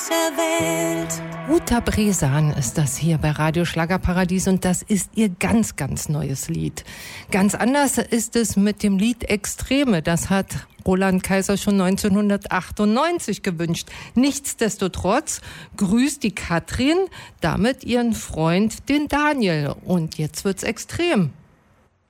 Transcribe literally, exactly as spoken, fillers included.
dieser Welt. Uta Bresan ist das hier bei Radio Schlagerparadies und das ist ihr ganz, ganz neues Lied. Ganz anders ist es mit dem Lied Extreme. Das hat Roland Kaiser schon neunzehnhundertachtundneunzig gewünscht. Nichtsdestotrotz grüßt die Katrin damit ihren Freund, den Daniel. Und jetzt wird's extrem.